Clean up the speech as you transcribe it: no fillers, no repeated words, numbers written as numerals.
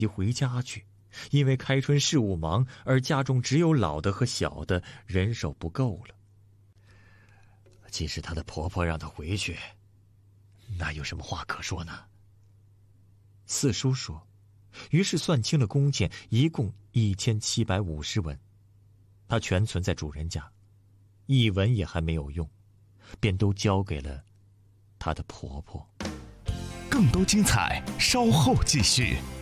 回家去，因为开春事务忙，而家中只有老的和小的，人手不够了。既是她的婆婆让她回去，那有什么话可说呢？四叔说，于是算清了工钱，一共1750文，他全存在主人家，一文也还没有用，便都交给了她的婆婆。 更多精彩，稍后继续。